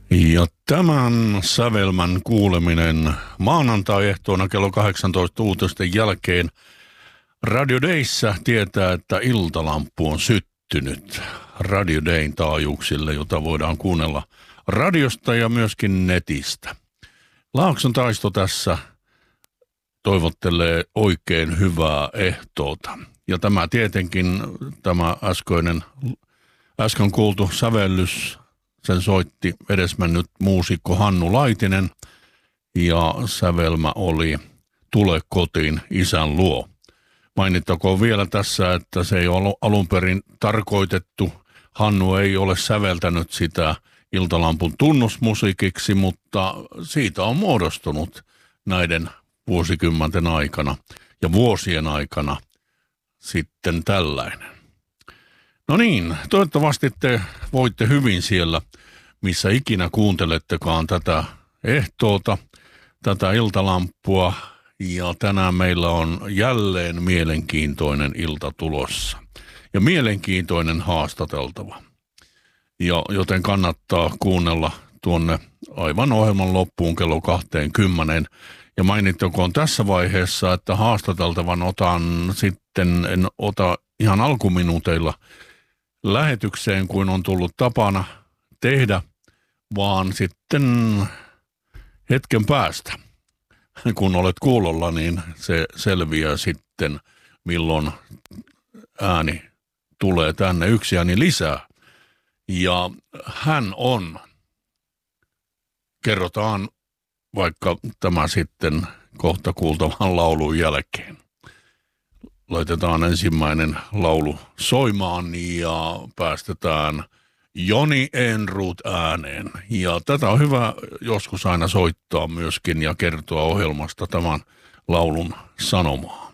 Ja tämän sävelmän kuuleminen maanantai-ehtoona kello 18 uutisten jälkeen Radio Dayssä tietää, että iltalamppu on syttynyt Radio Dayn taajuuksille, jota voidaan kuunnella radiosta ja myöskin netistä. Laakson Taisto tässä toivottelee oikein hyvää ehtoota. Ja tämä tietenkin, tämä äsken kuultu sävellys, sen soitti edesmennyt muusikko Hannu Laitinen ja sävelmä oli Tule kotiin isän luo. Mainittakoon vielä tässä, että se ei ole alun perin tarkoitettu. Hannu ei ole säveltänyt sitä iltalampun tunnusmusiikiksi, mutta siitä on muodostunut näiden vuosikymmenten aikana ja vuosien aikana sitten tällainen. No niin, toivottavasti te voitte hyvin siellä, missä ikinä kuuntelettekaan tätä ehtoota, tätä iltalamppua. Ja tänään meillä on jälleen mielenkiintoinen ilta tulossa ja mielenkiintoinen haastateltava. Joten kannattaa kuunnella tuonne aivan ohjelman loppuun kello 20. Ja mainittakoon tässä vaiheessa, että haastateltavan en ota ihan alkuminuuteilla lähetykseen, kuin on tullut tapana tehdä, vaan sitten hetken päästä. Kun olet kuulolla, niin se selviää sitten, milloin ääni tulee tänne, yksi ääni lisää. Ja hän on, kerrotaan vaikka tämä sitten kohta kuultavan laulun jälkeen. Laitetaan ensimmäinen laulu soimaan ja päästetään Joni Ehrnrooth ääneen. Ja tätä on hyvä joskus aina soittaa myöskin ja kertoa ohjelmasta tämän laulun sanomaa.